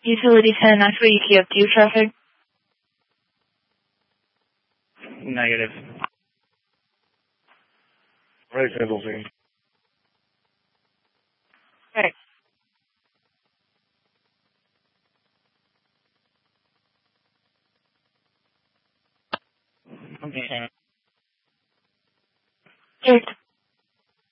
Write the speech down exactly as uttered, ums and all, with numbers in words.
Utility ten, actually E Q F, do you traffic? Negative. Right, Pendleton. Right. Okay. Jake.